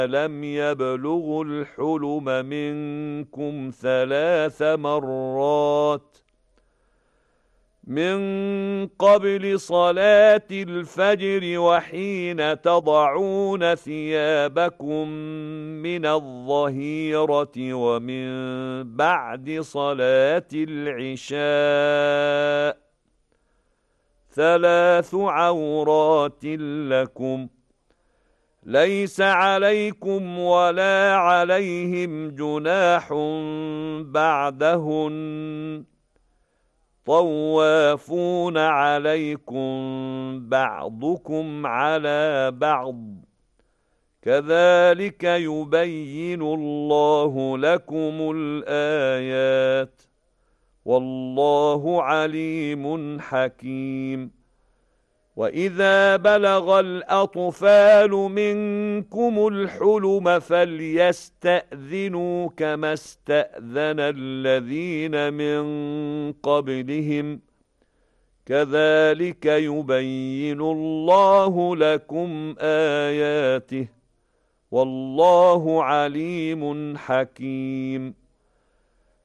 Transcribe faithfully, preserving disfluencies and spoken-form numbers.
لم يبلغوا الحلم منكم ثلاث مرات من قبل صلاة الفجر وحين تضعون ثيابكم من الظهيرة ومن بعد صلاة العشاء ثلاث عورات لكم ليس عليكم ولا عليهم جناح بعدهن طوافون عليكم بعضكم على بعض كذلك يبين الله لكم الآيات والله عليم حكيم. وإذا بلغ الأطفال منكم الحلم فليستأذنوا كما استأذن الذين من قبلهم كذلك يبين الله لكم آياته والله عليم حكيم.